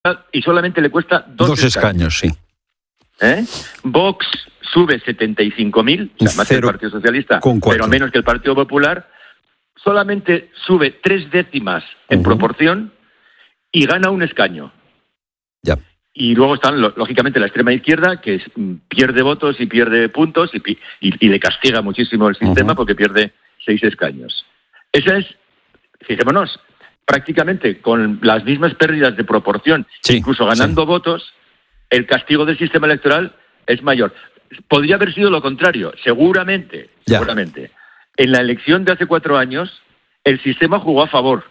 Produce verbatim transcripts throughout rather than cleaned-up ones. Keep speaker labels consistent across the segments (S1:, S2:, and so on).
S1: y solamente le cuesta dos,
S2: dos escaños. escaños, sí.
S1: ¿Eh? Vox sube setenta y cinco mil, o sea, más que el Partido Socialista, pero menos que el Partido Popular, solamente sube tres décimas en uh-huh. proporción y gana un escaño.
S2: Ya.
S1: Y luego están, lógicamente, la extrema izquierda, que es, pierde votos y pierde puntos y, y, y le castiga muchísimo el sistema uh-huh. porque pierde seis escaños. Esa es, fijémonos, prácticamente con las mismas pérdidas de proporción, sí, incluso ganando sí. votos, el castigo del sistema electoral es mayor. Podría haber sido lo contrario, seguramente, ya. seguramente. En la elección de hace cuatro años, el sistema jugó a favor.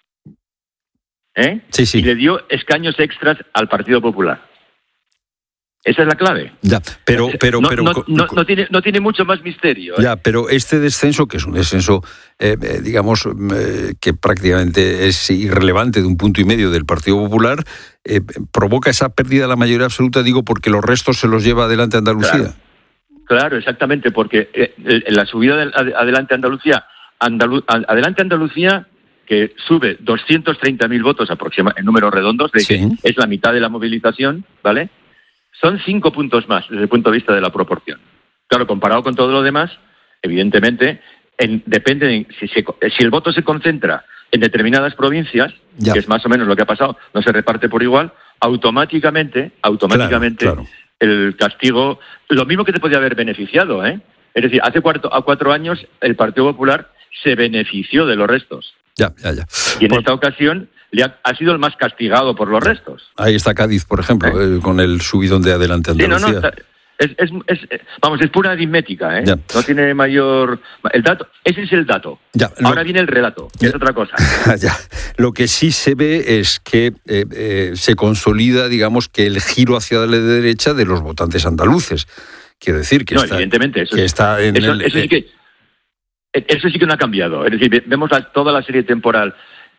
S1: ¿Eh?
S2: Sí, sí.
S1: Y le dio escaños extras al Partido Popular. Esa es la clave.
S2: Ya, pero, pero,
S1: no,
S2: pero
S1: no, no, no tiene, no tiene mucho más misterio. ¿eh?
S2: Ya, pero este descenso, que es un descenso, eh, digamos, eh, que prácticamente es irrelevante de un punto y medio del Partido Popular, eh, provoca esa pérdida de la mayoría absoluta, digo, porque los restos se los lleva adelante Andalucía.
S1: Claro, claro, exactamente, porque eh, en la subida de adelante Andalucía, Andalu- adelante Andalucía, que sube doscientos treinta mil votos aproximadamente, en números redondos, de sí. que es la mitad de la movilización, ¿vale? Son cinco puntos más desde el punto de vista de la proporción. Claro, comparado con todo lo demás, evidentemente, en, depende de si, se, si el voto se concentra en determinadas provincias, ya. que es más o menos lo que ha pasado, no se reparte por igual, automáticamente, automáticamente claro, claro. el castigo, lo mismo que te podía haber beneficiado, ¿eh? Es decir, hace cuatro, a cuatro años el Partido Popular se benefició de los restos.
S2: Ya, ya, ya.
S1: Y en
S2: por...
S1: esta ocasión le ha, ha sido el más castigado por los restos.
S2: Ahí está Cádiz, por ejemplo, ¿Eh? eh, con el subidón de adelante Andalucía. Sí, no, no,
S1: es, es, es, vamos, es pura aritmética, ¿eh? Ya. No tiene mayor... El dato, ese es el dato.
S2: Ya,
S1: Ahora
S2: lo...
S1: viene el relato, que ya. es otra cosa.
S2: Ya. Lo que sí se ve es que eh, eh, se consolida, digamos, que el giro hacia la derecha de los votantes andaluces. Quiero decir que
S1: no,
S2: está...
S1: evidentemente, eso,
S2: que
S1: es,
S2: está en
S1: eso,
S2: el,
S1: eso sí que... Eso sí que no ha cambiado. Es decir, vemos la, toda la serie temporal.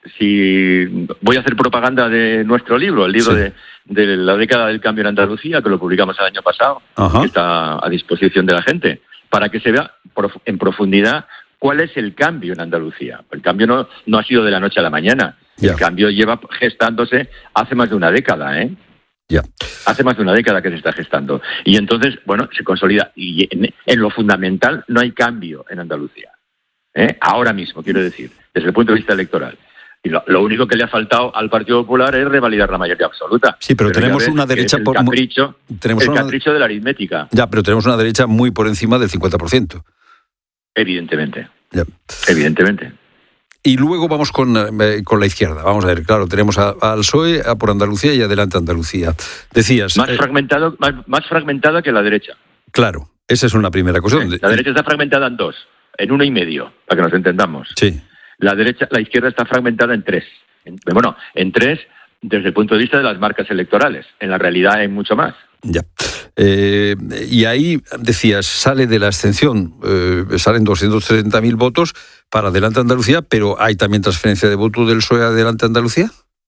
S1: Si voy a hacer propaganda de nuestro libro, el libro sí. de, de la década del cambio en Andalucía, que lo publicamos el año pasado, Ajá. que está a disposición de la gente, para que se vea en profundidad cuál es el cambio en Andalucía. El cambio no, no ha sido de la noche a la mañana. Yeah. El cambio lleva gestándose hace más de una década, ¿eh?
S2: Ya.
S1: Hace más de una década que se está gestando. Y entonces, bueno, se consolida. Y en, en lo fundamental no hay cambio en Andalucía. ¿Eh? Ahora mismo, quiero decir, desde el punto de vista electoral. Y lo, lo único que le ha faltado al Partido Popular es revalidar la mayoría absoluta.
S2: Sí, pero, pero tenemos una derecha...
S1: El
S2: por,
S1: capricho,
S2: tenemos
S1: el
S2: una,
S1: capricho de la aritmética.
S2: Ya, pero tenemos una derecha muy por encima del cincuenta por ciento.
S1: Evidentemente.
S2: Ya.
S1: Evidentemente.
S2: Y luego vamos con, eh, con la izquierda. Vamos a ver, claro, tenemos a, al P S O E, a Por Andalucía y adelante Andalucía. Decías...
S1: Más,
S2: eh,
S1: fragmentado, más, más fragmentada que la derecha.
S2: Claro, esa es una primera cuestión.
S1: La derecha está fragmentada en dos. En uno y medio, para que nos entendamos.
S2: Sí.
S1: La derecha, la izquierda está fragmentada en tres. En, bueno, en tres desde el punto de vista de las marcas electorales. En la realidad hay mucho más.
S2: Ya. Eh, y ahí, decías, sale de la abstención, eh, salen doscientos setenta mil votos para Adelante Andalucía, pero ¿hay también transferencia de votos del P S O E a Adelante Andalucía?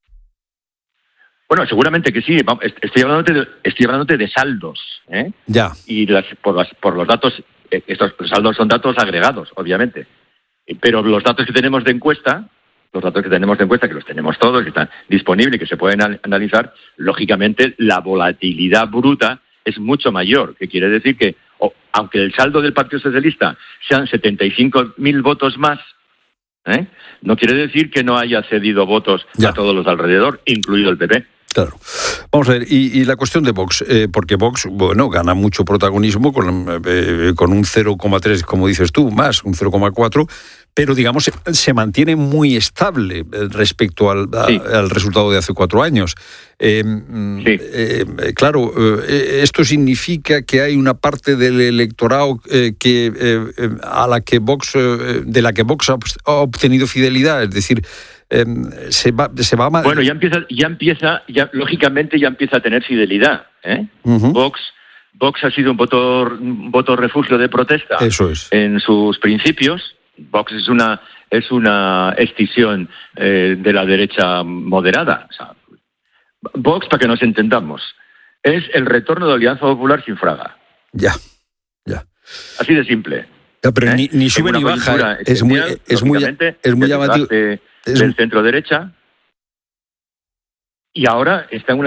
S1: Bueno, seguramente que sí. Estoy hablándote de, estoy hablándote de saldos. ¿eh?
S2: Ya. Y
S1: las, por, las, por los datos... Estos saldos son datos agregados, obviamente. Pero los datos que tenemos de encuesta, los datos que tenemos de encuesta, que los tenemos todos, que están disponibles y que se pueden analizar, lógicamente la volatilidad bruta es mucho mayor. Que quiere decir que, oh, aunque el saldo del Partido Socialista sean setenta y cinco mil votos más, ¿eh? no quiere decir que no haya cedido votos ya. a todos los alrededor, incluido el P P.
S2: Claro. Vamos a ver, y, y la cuestión de Vox, eh, porque Vox, bueno, gana mucho protagonismo con, eh, con un cero coma tres, como dices tú, más, un cero coma cuatro, pero digamos se, se mantiene muy estable respecto al, a, sí. al resultado de hace cuatro años. Eh, sí. eh, claro, eh, esto significa que hay una parte del electorado eh, que eh, a la que Vox, eh, de la que Vox ha obtenido fidelidad, es decir, Eh, se va, se va a...
S1: Bueno, ya empieza, ya empieza, ya lógicamente ya empieza a tener fidelidad. ¿eh? Uh-huh. Vox, Vox ha sido un voto, un voto refugio de protesta.
S2: Eso es.
S1: En sus principios. Vox es una es una escisión eh, de la derecha moderada. O sea, Vox, para que nos entendamos, es el retorno de Alianza Popular sin Fraga.
S2: Ya, ya.
S1: Así de simple.
S2: Ya, pero ¿eh? ni, ni sube ni baja. Es muy, es muy, es muy llamativo.
S1: Del centro derecha y ahora está en una